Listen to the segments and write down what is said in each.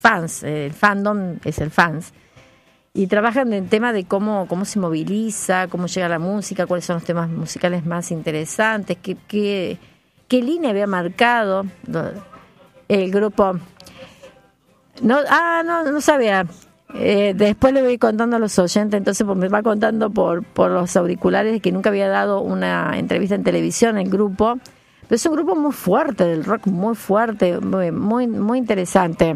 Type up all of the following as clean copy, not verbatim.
fans, el fandom es el fans, y trabajan en el tema de cómo se moviliza, cómo llega la música, cuáles son los temas musicales más interesantes, qué línea había marcado el grupo. No sabía. Después le voy contando a los oyentes, entonces me va contando por los auriculares que nunca había dado una entrevista en televisión el grupo, pero es un grupo muy fuerte, del rock muy fuerte, muy interesante.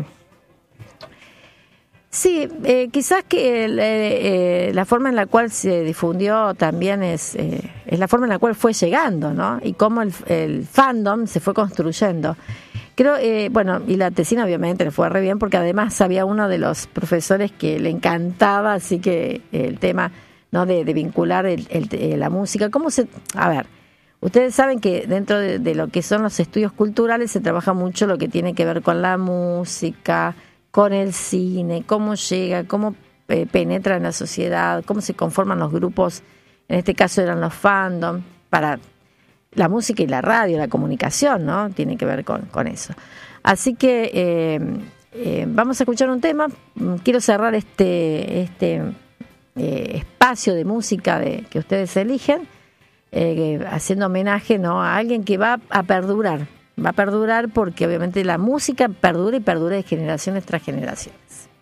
Sí, quizás que la forma en la cual se difundió también es la forma en la cual fue llegando, ¿no? Y cómo el fandom se fue construyendo. Creo, y la tesina obviamente le fue re bien porque además había uno de los profesores que le encantaba, así que el tema, ¿no? de vincular la música. A ver, ustedes saben que dentro de lo que son los estudios culturales se trabaja mucho lo que tiene que ver con la música, con el cine, cómo llega, cómo penetra en la sociedad, cómo se conforman los grupos, en este caso eran los fandom, para la música y la radio, la comunicación, ¿no? Tiene que ver con eso. Así que vamos a escuchar un tema. Quiero cerrar este espacio de música que ustedes eligen, haciendo homenaje, ¿no? A alguien que va a perdurar. Va a perdurar porque obviamente la música perdura y perdura de generaciones tras generaciones.